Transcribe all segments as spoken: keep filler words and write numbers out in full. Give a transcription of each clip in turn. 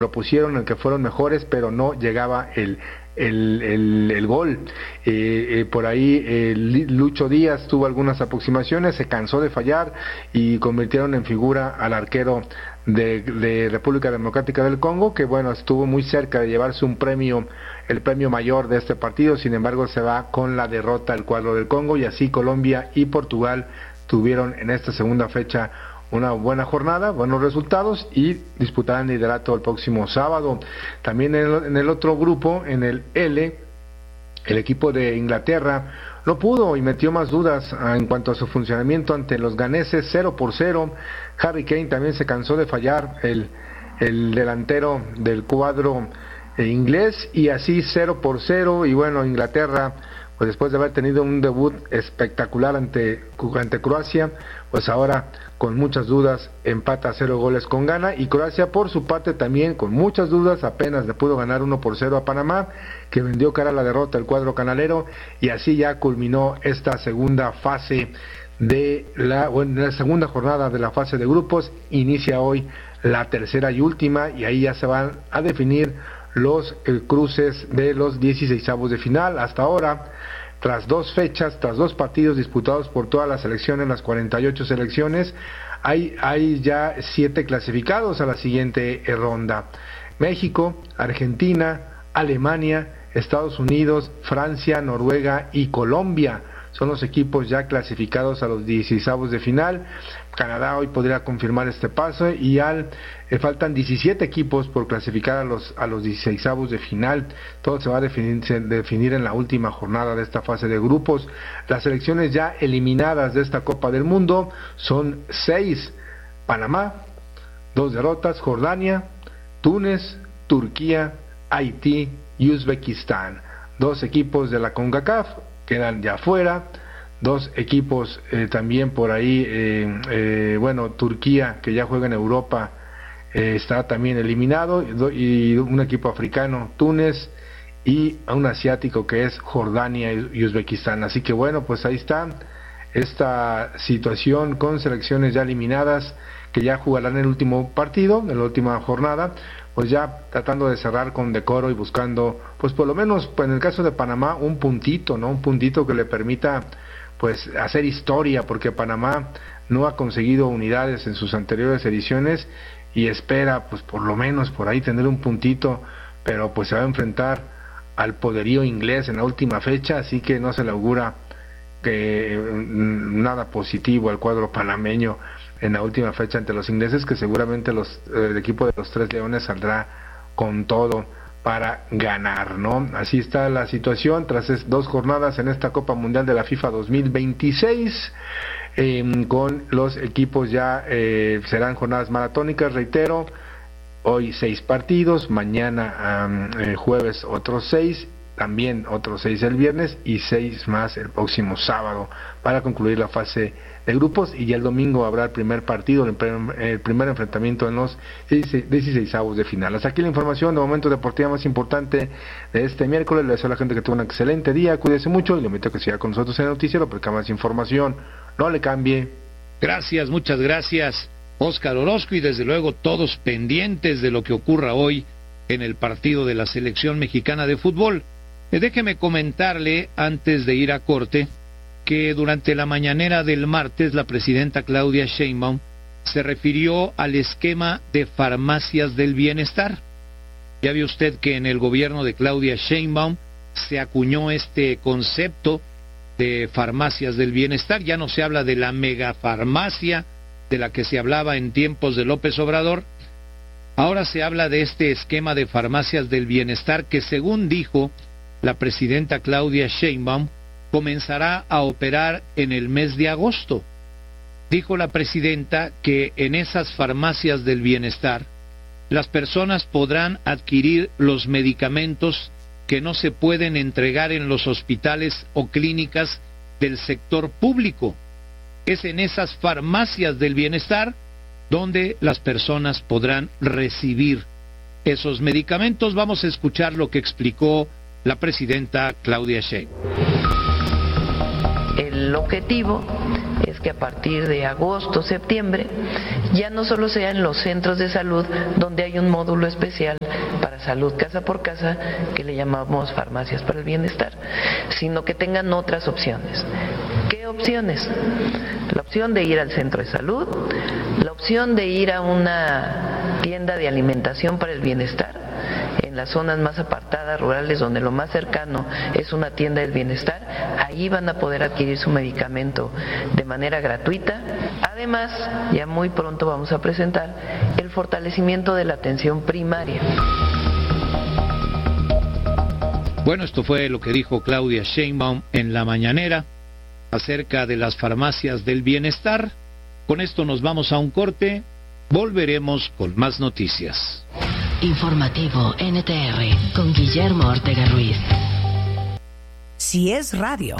propusieron, en que fueron mejores, pero no llegaba el el, el, el gol. Eh, eh, por ahí eh, Lucho Díaz tuvo algunas aproximaciones, se cansó de fallar y convirtieron en figura al arquero de, de República Democrática del Congo, que bueno, estuvo muy cerca de llevarse un premio, el premio mayor de este partido. Sin embargo, se va con la derrota el cuadro del Congo, y así Colombia y Portugal tuvieron en esta segunda fecha una buena jornada, buenos resultados, y disputarán el liderato el próximo sábado. También en el, en el otro grupo, en el L, el equipo de Inglaterra no pudo y metió más dudas en cuanto a su funcionamiento ante los ganeses, cero por cero. Harry Kane también se cansó de fallar, el, el delantero del cuadro inglés, y así cero por cero. Y bueno, Inglaterra, pues después de haber tenido un debut espectacular ante, ante Croacia, pues ahora con muchas dudas empata a cero goles con Ghana, y Croacia por su parte también con muchas dudas apenas le pudo ganar uno por cero a Panamá, que vendió cara a la derrota el cuadro canalero, y así ya culminó esta segunda fase de la, bueno, la segunda jornada de la fase de grupos. Inicia hoy la tercera y última, y ahí ya se van a definir los eh, cruces de los dieciseisavos de final. Hasta ahora, tras dos fechas, tras dos partidos disputados por todas las selecciones, las cuarenta y ocho selecciones, hay, hay ya siete clasificados a la siguiente ronda. México, Argentina, Alemania, Estados Unidos, Francia, Noruega y Colombia son los equipos ya clasificados a los dieciseisavos de final. Canadá hoy podría confirmar este paso, y al eh, faltan diecisiete equipos por clasificar a los a los dieciseisavos de final. Todo se va a definir, se, definir en la última jornada de esta fase de grupos. Las selecciones ya eliminadas de esta Copa del Mundo son seis: Panamá, dos derrotas; Jordania, Túnez, Turquía, Haití y Uzbekistán. Dos equipos de la CONCACAF quedan ya fuera, dos equipos eh, también por ahí, eh, eh, bueno, Turquía, que ya juega en Europa, eh, está también eliminado, y un equipo africano, Túnez, y un asiático que es Jordania y Uzbekistán. Así que bueno, pues ahí está esta situación con selecciones ya eliminadas, que ya jugarán el último partido, en la última jornada, pues ya tratando de cerrar con decoro y buscando, pues por lo menos, pues en el caso de Panamá, un puntito, ¿no? Un puntito que le permita, pues, hacer historia, porque Panamá no ha conseguido unidades en sus anteriores ediciones, y espera, pues por lo menos por ahí tener un puntito, pero pues se va a enfrentar al poderío inglés en la última fecha, así que no se le augura que nada positivo al cuadro panameño en la última fecha ante los ingleses, que seguramente los, el equipo de los Tres Leones saldrá con todo para ganar, ¿no? Así está la situación tras dos jornadas en esta Copa Mundial de la FIFA dos mil veintiséis, eh, con los equipos ya, eh, serán jornadas maratónicas, reitero, hoy seis partidos, mañana um, eh, jueves otros seis, también otros seis el viernes, y seis más el próximo sábado para concluir la fase de grupos, y ya el domingo habrá el primer partido, el primer, el primer enfrentamiento en los dieciseisavos de final. Hasta aquí la información de momento deportiva más importante de este miércoles. Le deseo a la gente que tenga un excelente día, cuídese mucho, y le invito a que siga con nosotros en el noticiero, porque más información, no le cambie. Gracias, muchas gracias, Óscar Orozco, y desde luego todos pendientes de lo que ocurra hoy en el partido de la selección mexicana de fútbol. Déjeme comentarle, antes de ir a corte, que durante la mañanera del martes la presidenta Claudia Sheinbaum se refirió al esquema de farmacias del bienestar. Ya vio usted que en el gobierno de Claudia Sheinbaum se acuñó este concepto de farmacias del bienestar. Ya no se habla de la megafarmacia de la que se hablaba en tiempos de López Obrador. Ahora se habla de este esquema de farmacias del bienestar que, según dijo la presidenta Claudia Sheinbaum, comenzará a operar en el mes de agosto. Dijo la presidenta que en esas farmacias del bienestar las personas podrán adquirir los medicamentos que no se pueden entregar en los hospitales o clínicas del sector público. Es en esas farmacias del bienestar donde las personas podrán recibir esos medicamentos. Vamos a escuchar lo que explicó la presidenta Claudia Sheinbaum. El El objetivo es que a partir de agosto, septiembre, ya no solo sea en los centros de salud donde hay un módulo especial para salud casa por casa, que le llamamos farmacias para el bienestar, sino que tengan otras opciones. ¿Qué opciones? La opción de ir al centro de salud, la opción de ir a una tienda de alimentación para el bienestar, en las zonas más apartadas, rurales, donde lo más cercano es una tienda del bienestar, ahí van a poder adquirir su medicamento de manera gratuita. Además, ya muy pronto vamos a presentar el fortalecimiento de la atención primaria. Bueno, esto fue lo que dijo Claudia Sheinbaum en la mañanera acerca de las farmacias del bienestar. Con esto nos vamos a un corte, volveremos con más noticias. Informativo N T R con Guillermo Ortega Ruiz. Si es radio.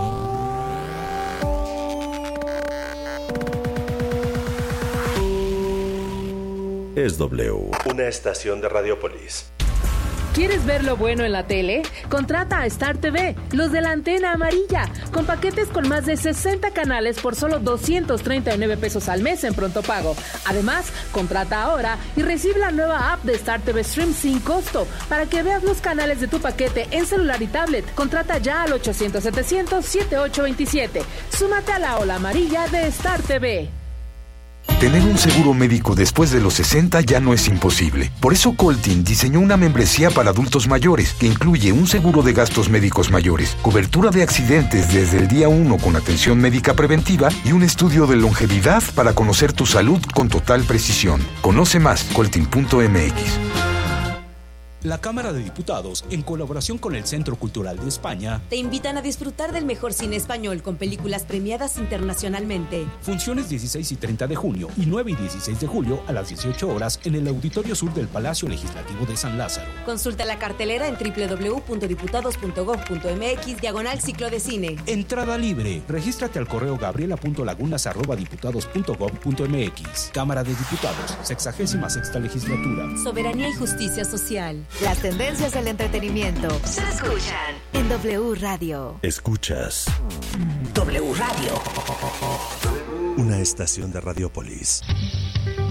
Es W, una estación de Radiopolis. ¿Quieres ver lo bueno en la tele? Contrata a Star T V, los de la antena amarilla, con paquetes con más de sesenta canales por solo doscientos treinta y nueve pesos al mes en pronto pago. Además, contrata ahora y recibe la nueva app de Star T V Stream sin costo para que veas los canales de tu paquete en celular y tablet. Contrata ya al ochocientos setecientos setenta y ocho veintisiete. Súmate a la ola amarilla de Star T V. Tener un seguro médico después de los sesenta ya no es imposible. Por eso Coltin diseñó una membresía para adultos mayores que incluye un seguro de gastos médicos mayores, cobertura de accidentes desde el día uno con atención médica preventiva y un estudio de longevidad para conocer tu salud con total precisión. Conoce más, coltin punto m x. La Cámara de Diputados, en colaboración con el Centro Cultural de España, te invitan a disfrutar del mejor cine español con películas premiadas internacionalmente. Funciones dieciséis y treinta de junio y nueve y dieciséis de julio a las dieciocho horas en el Auditorio Sur del Palacio Legislativo de San Lázaro. Consulta la cartelera en doble u doble u doble u punto diputados punto gob punto m x diagonal ciclo de cine. Entrada libre. Regístrate al correo gabriela punto lagunas arroba diputados punto gob punto m x. Cámara de Diputados, sexagésima sexta legislatura. Soberanía y justicia social. Las tendencias del entretenimiento se escuchan en W Radio. Escuchas W Radio. Una estación de Radiopolis.